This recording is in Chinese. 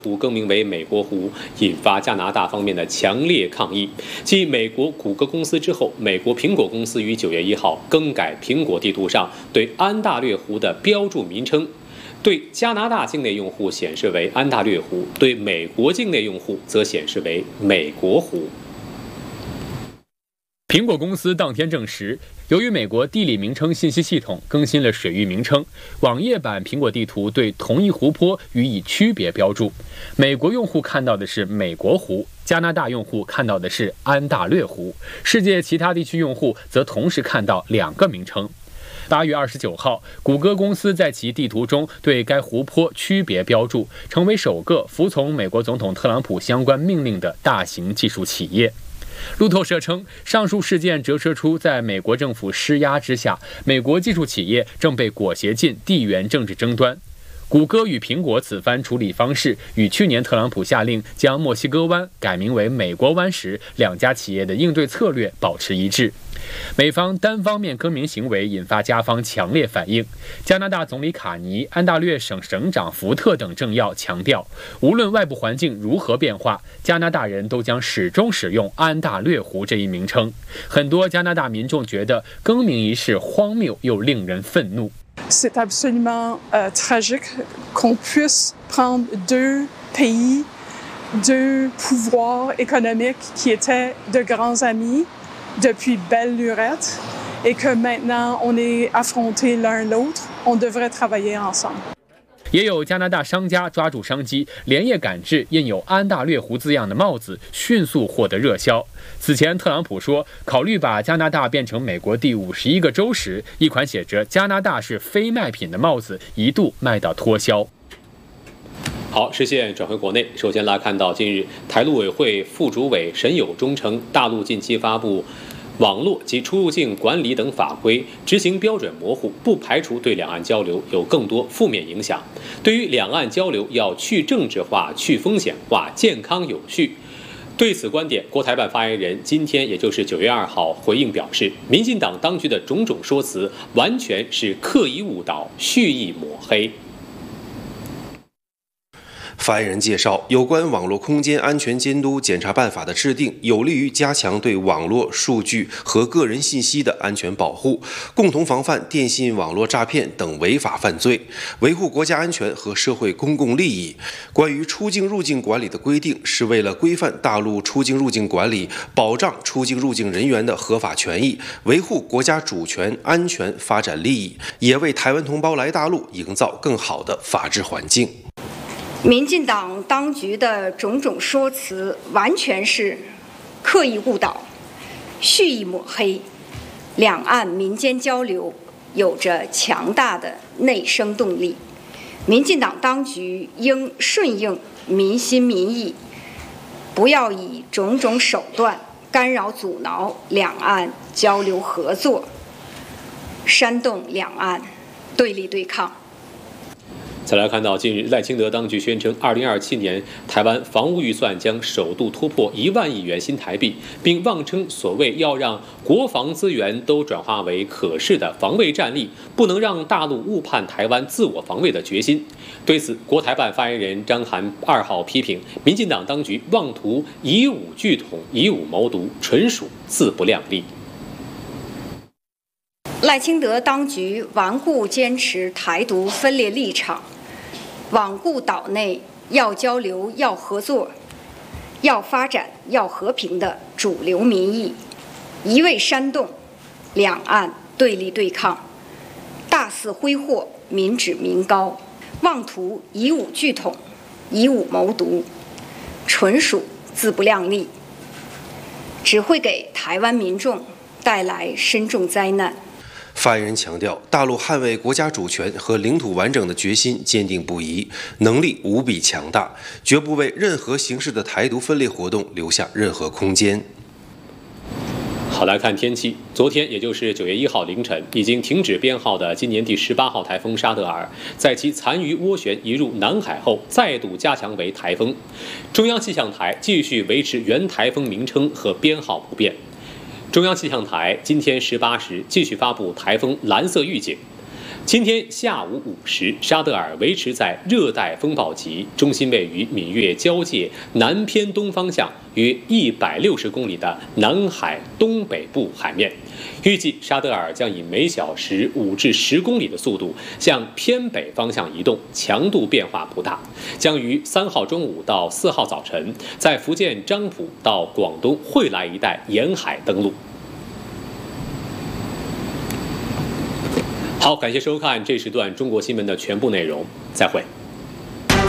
湖更名为美国湖，引发加拿大方面的强烈抗议。继美国谷歌公司之后，美国苹果公司于9月1号更改苹果地图上对安大略湖的标注名称，对加拿大境内用户显示为安大略湖，对美国境内用户则显示为美国湖。 苹果公司当天证实，由于美国地理名称信息系统更新了水域名称，网页版苹果地图对同一湖泊予以区别标注。美国用户看到的是美国湖，加拿大用户看到的是安大略湖，世界其他地区用户则同时看到两个名称。8月29号，谷歌公司在其地图中对该湖泊区别标注，成为首个服从美国总统特朗普相关命令的大型技术企业。路透社称，上述事件折射出在美国政府施压之下，美国技术企业正被裹挟进地缘政治争端。谷歌与苹果此番处理方式与去年特朗普下令将墨西哥湾改名为美国湾时两家企业的应对策略保持一致。美方单方面更名行为引发加方强烈反应。加拿大总理卡尼、安大略省省长福特等政要强调，无论外部环境如何变化，加拿大人都将始终使用安大略湖这一名称。很多加拿大民众觉得更名仪式荒谬又令人愤怒。 C'est absolument tragique qu'on puisse prendre deux pays, deux pouvoirs économiques qui étaient de grands amis depuis belle lurette et que maintenant on est affrontés l'un l'autre, on devrait travailler ensemble. 也有加拿大商家抓住商机，连夜赶制印有安大略湖字样的帽子，迅速获得热销。此前，特朗普说考虑把加拿大变成美国第51个州时，一款写着"加拿大是非卖品"的帽子一度卖到脱销。 好，视线转回国内，首先来看到近日台陆委会副主委沈友忠称，大陆近期发布网络及出入境管理等法规执行标准模糊，不排除对两岸交流有更多负面影响。对于两岸交流要去政治化、去风险化、健康有序。对此观点，国台办发言人今天也就是9月2号回应表示，民进党当局的种种说辞完全是刻意误导、蓄意抹黑。 发言人介绍，有关网络空间安全监督检查办法的制定，有利于加强对网络数据和个人信息的安全保护，共同防范电信网络诈骗等违法犯罪，维护国家安全和社会公共利益。关于出境入境管理的规定，是为了规范大陆出境入境管理，保障出境入境人员的合法权益，维护国家主权、安全、发展利益，也为台湾同胞来大陆营造更好的法治环境。 民进党当局的种种说辞完全是刻意误导、蓄意抹黑，两岸民间交流有着强大的内生动力。民进党当局应顺应民心民意，不要以种种手段干扰阻挠两岸交流合作，煽动两岸对立对抗。 再来看到，近日赖清德当局宣称，2027年台湾防务预算将首度突破1万亿元新台币，并妄称所谓要让国防资源都转化为可视的防卫战力，不能让大陆误判台湾自我防卫的决心。对此，国台办发言人张涵2号批评，民进党当局妄图以武拒统、以武谋独，纯属自不量力。 赖清德当局顽固坚持台独分裂立场，罔顾岛内要交流、要合作、要发展、要和平的主流民意，一味煽动两岸对立对抗，大肆挥霍民脂民膏，妄图以武拒统、以武谋独，纯属自不量力，只会给台湾民众带来深重灾难。 发言人强调，大陆捍卫国家主权和领土完整的决心坚定不移，能力无比强大，绝不为任何形式的台独分裂活动留下任何空间。 好，来看天气。昨天，也就是9月1号凌晨，已经停止编号的今年第18号台风沙德尔，在其残余涡旋移入南海后，再度加强为台风。中央气象台继续维持原台风名称和编号不变。中央气象台今天18时继续发布台风蓝色预警。 今天下午5时，沙德尔维持在热带风暴级，中心位于闽粤交界南偏东方向约160公里的南海东北部海面。预计沙德尔将以每小时5至10公里的速度向偏北方向移动，强度变化不大，将于3号中午到4号早晨在福建漳浦到广东惠来一带沿海登陆。好，感谢收看这时段中国新闻的全部内容，再会。